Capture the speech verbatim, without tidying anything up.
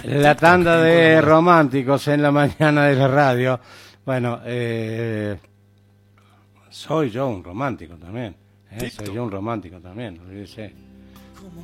La tanda de románticos en la mañana de la radio. Bueno, eh, soy yo un romántico también. ¿eh? Soy yo un romántico también, olvídese.